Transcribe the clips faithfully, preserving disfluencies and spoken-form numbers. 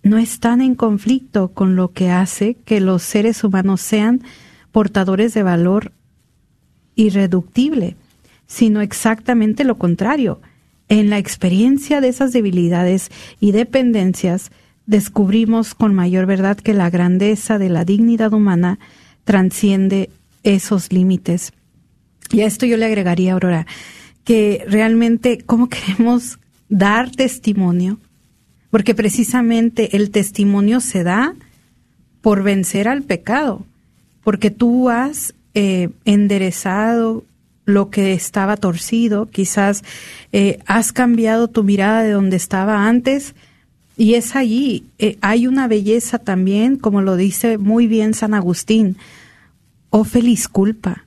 no están en conflicto con lo que hace que los seres humanos sean portadores de valor irreductible, sino exactamente lo contrario. En la experiencia de esas debilidades y dependencias, descubrimos con mayor verdad que la grandeza de la dignidad humana transciende esos límites. Y a esto yo le agregaría, Aurora, que realmente cómo queremos dar testimonio, porque precisamente el testimonio se da por vencer al pecado, porque tú has eh, enderezado lo que estaba torcido, quizás eh, has cambiado tu mirada de donde estaba antes, y es allí, eh, hay una belleza también, como lo dice muy bien San Agustín, oh feliz culpa,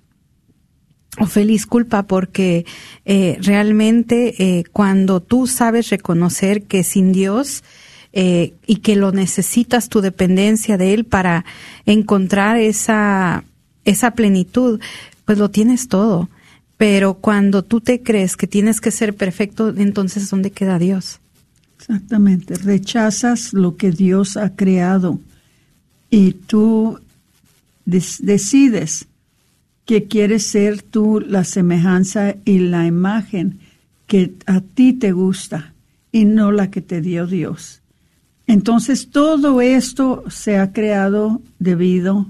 oh feliz culpa, porque eh, realmente eh, cuando tú sabes reconocer que sin Dios eh, y que lo necesitas, tu dependencia de Él para encontrar esa, esa plenitud, pues lo tienes todo. Pero cuando tú te crees que tienes que ser perfecto, entonces ¿dónde queda Dios? Exactamente. Rechazas lo que Dios ha creado y tú des- decides que quieres ser tú la semejanza y la imagen que a ti te gusta y no la que te dio Dios. Entonces todo esto se ha creado debido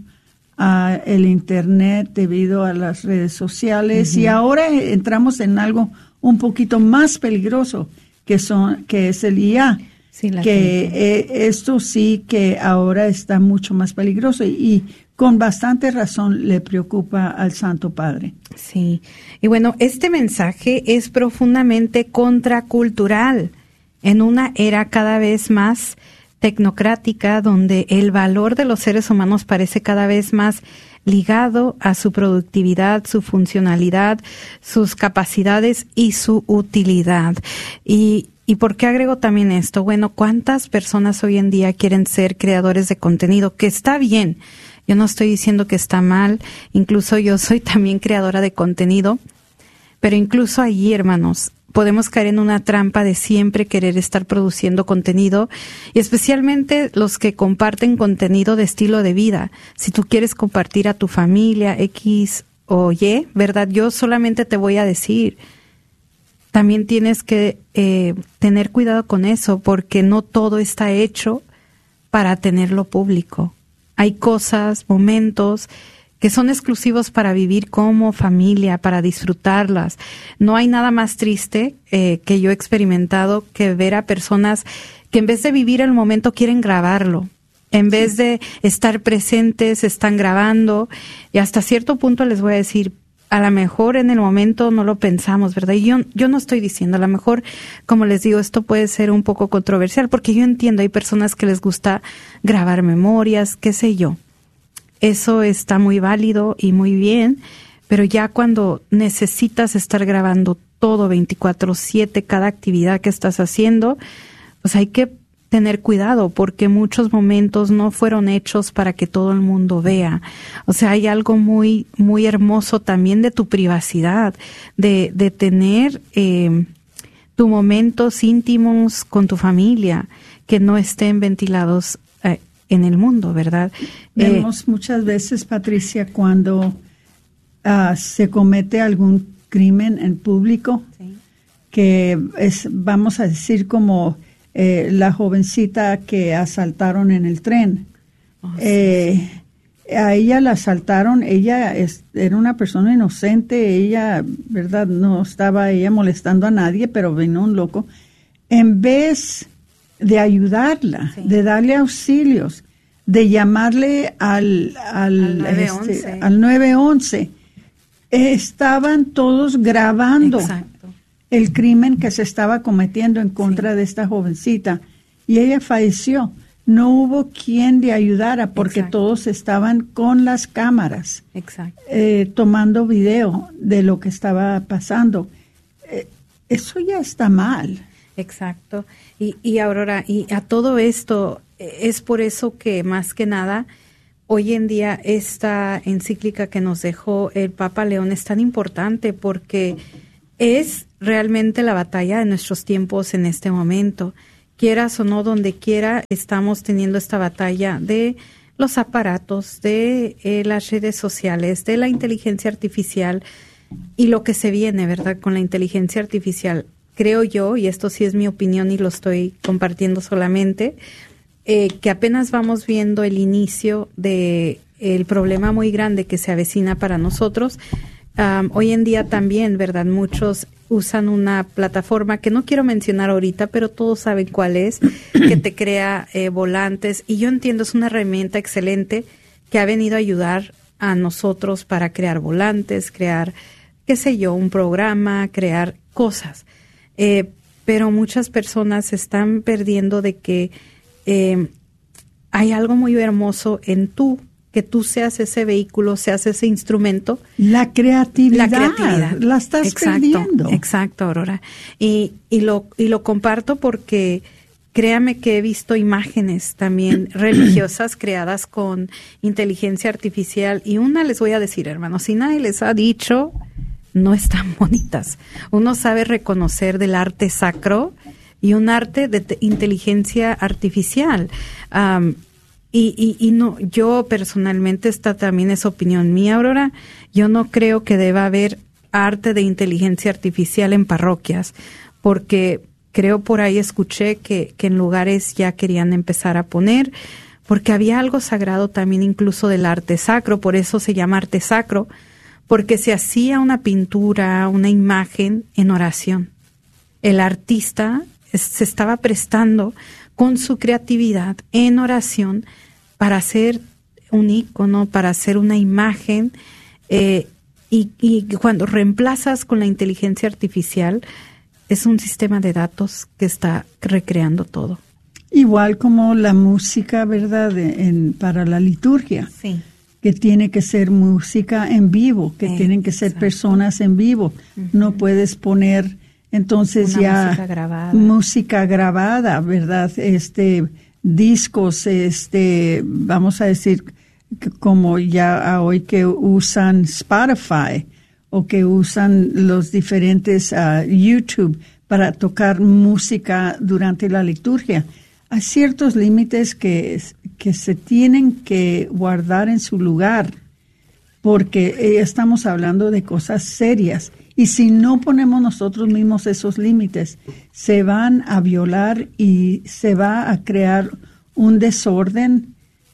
a el internet, debido a las redes sociales, uh-huh. Y ahora entramos en algo un poquito más peligroso que son que es el I A, sí, que eh, esto sí que ahora está mucho más peligroso y, y con bastante razón le preocupa al Santo Padre. Sí, y bueno, este mensaje es profundamente contracultural en una era cada vez más tecnocrática, donde el valor de los seres humanos parece cada vez más ligado a su productividad, su funcionalidad, sus capacidades y su utilidad. Y, ¿y por qué agrego también esto? Bueno, ¿cuántas personas hoy en día quieren ser creadores de contenido? Que está bien, yo no estoy diciendo que está mal, incluso yo soy también creadora de contenido, pero incluso allí, hermanos, podemos caer en una trampa de siempre querer estar produciendo contenido, y especialmente los que comparten contenido de estilo de vida. Si tú quieres compartir a tu familia X o Y, ¿verdad? Yo solamente te voy a decir, también tienes que eh, tener cuidado con eso, porque no todo está hecho para tenerlo público. Hay cosas, momentos que son exclusivos para vivir como familia, para disfrutarlas. No hay nada más triste eh, que yo he experimentado que ver a personas que en vez de vivir el momento quieren grabarlo. En vez sí. de estar presentes, están grabando. Y hasta cierto punto les voy a decir, a lo mejor en el momento no lo pensamos, ¿verdad? Y yo, yo no estoy diciendo, a lo mejor, como les digo, esto puede ser un poco controversial, porque yo entiendo, hay personas que les gusta grabar memorias, qué sé yo. Eso está muy válido y muy bien, pero ya cuando necesitas estar grabando todo veinticuatro siete, cada actividad que estás haciendo, pues hay que tener cuidado, porque muchos momentos no fueron hechos para que todo el mundo vea. O sea, hay algo muy muy hermoso también de tu privacidad, de, de tener eh, tus momentos íntimos con tu familia, que no estén ventilados eh, en el mundo, ¿verdad? Vemos eh, muchas veces, Patricia, cuando uh, se comete algún crimen en público, sí. que es, vamos a decir, como eh, la jovencita que asaltaron en el tren. Oh, eh, sí, sí. A ella la asaltaron, ella es, era una persona inocente, ella, ¿verdad? No estaba ella molestando a nadie, pero vino un loco. En vez de ayudarla, sí. de darle auxilios, de llamarle al, al, al nueve once, este, al nueve once, estaban todos grabando Exacto. el crimen que se estaba cometiendo en contra sí. de esta jovencita, y ella falleció. No hubo quien le ayudara porque Exacto. todos estaban con las cámaras Exacto. Eh, tomando video de lo que estaba pasando. Eh, eso ya está mal. Exacto. Y, y Aurora, y a todo esto, es por eso que más que nada, hoy en día esta encíclica que nos dejó el Papa León es tan importante, porque es realmente la batalla de nuestros tiempos en este momento, quieras o no, donde quiera, estamos teniendo esta batalla de los aparatos, de eh, las redes sociales, de la inteligencia artificial y lo que se viene, ¿verdad? Con la inteligencia artificial, creo yo, y esto sí es mi opinión y lo estoy compartiendo solamente, eh, que apenas vamos viendo el inicio de el problema muy grande que se avecina para nosotros. Um, hoy en día también, ¿verdad? Muchos usan una plataforma que no quiero mencionar ahorita, pero todos saben cuál es, que te crea eh, volantes. Y yo entiendo, es una herramienta excelente que ha venido a ayudar a nosotros para crear volantes, crear, qué sé yo, un programa, crear cosas. Eh, pero muchas personas se están perdiendo de que eh, hay algo muy hermoso en tú, que tú seas ese vehículo, seas ese instrumento. La creatividad. La creatividad. La estás exacto, perdiendo. Exacto, Aurora. Y, y, lo, y lo comparto porque créame que he visto imágenes también religiosas creadas con inteligencia artificial. Y una les voy a decir, hermanos, si nadie les ha dicho, no están bonitas. Uno sabe reconocer del arte sacro y un arte de te- inteligencia artificial. Um, Y, y, y no, yo personalmente, esta también es opinión mía, Aurora, yo no creo que deba haber arte de inteligencia artificial en parroquias, porque creo por ahí escuché que, que en lugares ya querían empezar a poner, porque había algo sagrado también incluso del arte sacro, por eso se llama arte sacro, porque se hacía una pintura, una imagen en oración. El artista es, se estaba prestando con su creatividad en oración para hacer un ícono, para hacer una imagen, eh, y, y cuando reemplazas con la inteligencia artificial, es un sistema de datos que está recreando todo. Igual como la música, ¿verdad?, en, para la liturgia. Sí. Que tiene que ser música en vivo, que eh, tienen que ser exacto. personas en vivo. Uh-huh. No puedes poner entonces Una ya música grabada. música grabada, ¿verdad? Este discos, este, vamos a decir, como ya hoy que usan Spotify o que usan los diferentes uh, YouTube para tocar música durante la liturgia. Hay ciertos límites que, que se tienen que guardar en su lugar, porque eh, estamos hablando de cosas serias. Y si no ponemos nosotros mismos esos límites, se van a violar y se va a crear un desorden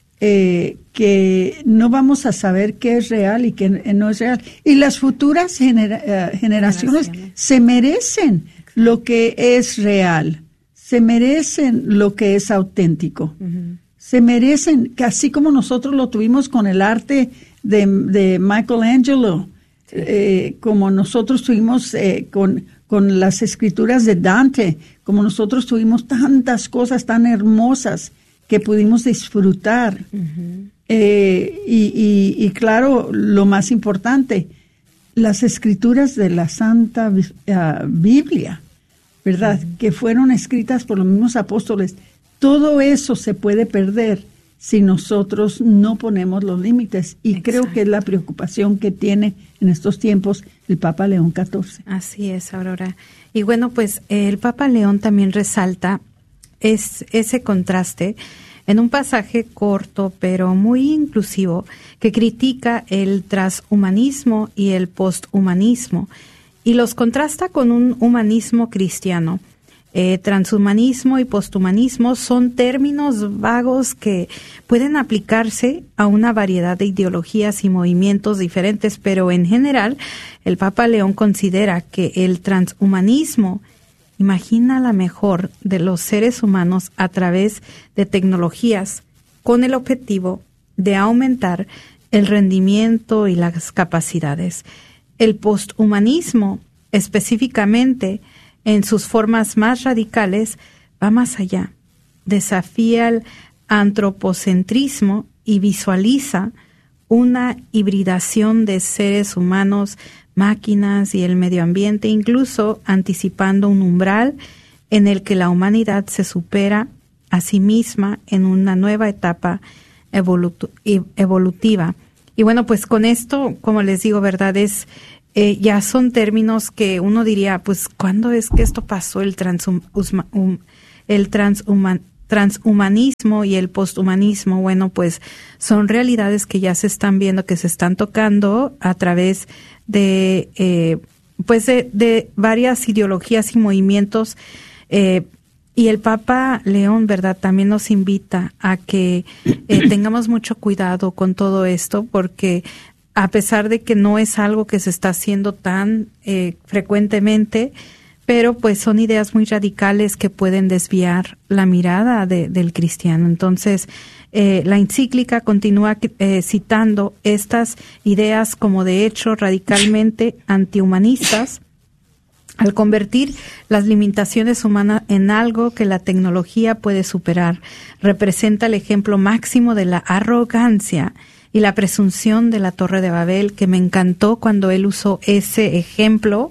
eh, que no vamos a saber qué es real y qué no es real. Y las futuras genera- uh, generaciones, generaciones se merecen lo que es real, se merecen lo que es auténtico, uh-huh. se merecen, que así como nosotros lo tuvimos con el arte de, de Michelangelo, sí. eh, como nosotros tuvimos eh, con, con las escrituras de Dante, como nosotros tuvimos tantas cosas tan hermosas que pudimos disfrutar. Uh-huh. Eh, y, y, y claro, lo más importante, las escrituras de la Santa uh, Biblia, ¿verdad? Uh-huh. Que fueron escritas por los mismos apóstoles. Todo eso se puede perder si nosotros no ponemos los límites. Y Exacto. creo que es la preocupación que tiene en estos tiempos el Papa León catorce. Así es, Aurora. Y bueno, pues el Papa León también resalta es ese contraste en un pasaje corto pero muy inclusivo que critica el transhumanismo y el posthumanismo y los contrasta con un humanismo cristiano. Eh, transhumanismo y posthumanismo son términos vagos que pueden aplicarse a una variedad de ideologías y movimientos diferentes, pero en general el Papa León considera que el transhumanismo imagina la mejor de los seres humanos a través de tecnologías con el objetivo de aumentar el rendimiento y las capacidades. El posthumanismo, específicamente en sus formas más radicales, va más allá, desafía el antropocentrismo y visualiza una hibridación de seres humanos, máquinas y el medio ambiente, incluso anticipando un umbral en el que la humanidad se supera a sí misma en una nueva etapa evolutu- evolutiva. Y bueno, pues con esto, como les digo, verdad, es eh, ya son términos que uno diría, pues, ¿cuándo es que esto pasó, el transhum, um, el transhuman, transhumanismo y el posthumanismo, bueno, pues son realidades que ya se están viendo, que se están tocando a través de, eh, pues de, de varias ideologías y movimientos, eh, y el Papa León, ¿verdad?, también nos invita a que eh, tengamos mucho cuidado con todo esto, porque a pesar de que no es algo que se está haciendo tan eh, frecuentemente, pero pues son ideas muy radicales que pueden desviar la mirada de, del cristiano. Entonces, eh, la encíclica continúa eh, citando estas ideas como de hecho radicalmente antihumanistas, al convertir las limitaciones humanas en algo que la tecnología puede superar. Representa el ejemplo máximo de la arrogancia y la presunción de la Torre de Babel, que me encantó cuando él usó ese ejemplo,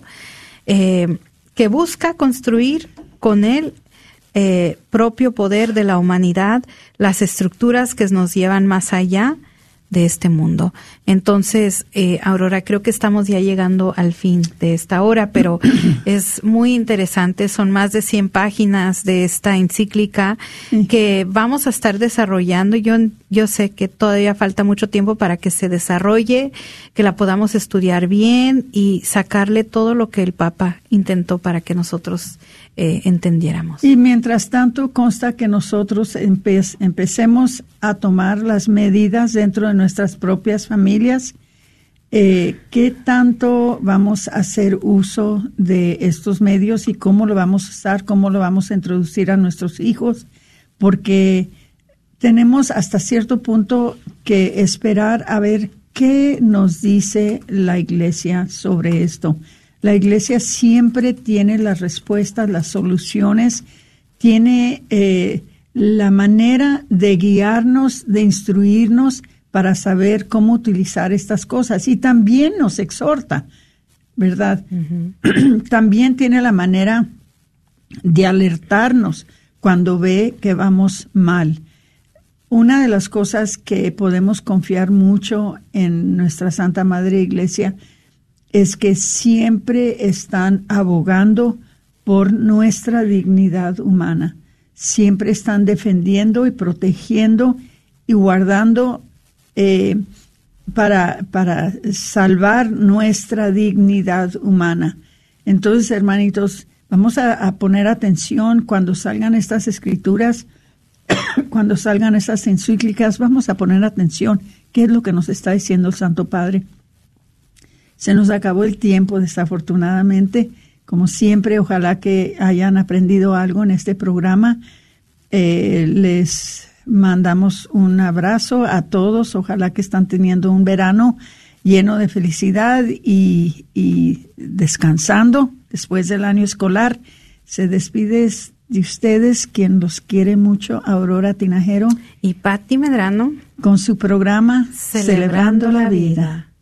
eh, que busca construir con el eh, propio poder de la humanidad las estructuras que nos llevan más allá de este mundo. Entonces, eh, Aurora, creo que estamos ya llegando al fin de esta hora, pero es muy interesante. Son más de cien páginas de esta encíclica que vamos a estar desarrollando. Yo, yo sé que todavía falta mucho tiempo para que se desarrolle, que la podamos estudiar bien y sacarle todo lo que el Papa intentó para que nosotros eh, entendiéramos. Y mientras tanto, consta que nosotros empe- empecemos a tomar las medidas dentro de nuestras propias familias. Eh, ¿Qué tanto vamos a hacer uso de estos medios y cómo lo vamos a usar, cómo lo vamos a introducir a nuestros hijos? Porque tenemos hasta cierto punto que esperar a ver qué nos dice la Iglesia sobre esto. La Iglesia siempre tiene las respuestas, las soluciones, tiene eh, la manera de guiarnos, de instruirnos para saber cómo utilizar estas cosas. Y también nos exhorta, ¿verdad? Uh-huh. También tiene la manera de alertarnos cuando ve que vamos mal. Una de las cosas que podemos confiar mucho en nuestra Santa Madre Iglesia es que siempre están abogando por nuestra dignidad humana. Siempre están defendiendo y protegiendo y guardando eh, para, para salvar nuestra dignidad humana. Entonces, hermanitos, vamos a, a poner atención cuando salgan estas escrituras, cuando salgan estas encíclicas, vamos a poner atención. ¿Qué es lo que nos está diciendo el Santo Padre? Se nos acabó el tiempo, desafortunadamente. Como siempre, ojalá que hayan aprendido algo en este programa. Eh, les mandamos un abrazo a todos. Ojalá que están teniendo un verano lleno de felicidad y, y descansando después del año escolar. Se despide de ustedes quien los quiere mucho, Aurora Tinajero y Patti Medrano, con su programa Celebrando, Celebrando la Vida.